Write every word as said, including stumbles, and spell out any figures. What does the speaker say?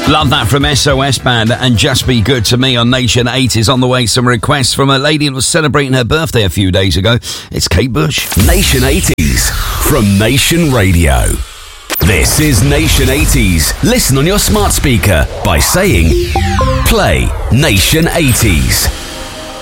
Love that from S O S Band and Just Be Good to Me on Nation eighties. On the way, some requests from a lady who was celebrating her birthday a few days ago. It's Kate Bush. Nation eighties from Nation Radio. This is Nation eighties. Listen on your smart speaker by saying, play Nation eighties.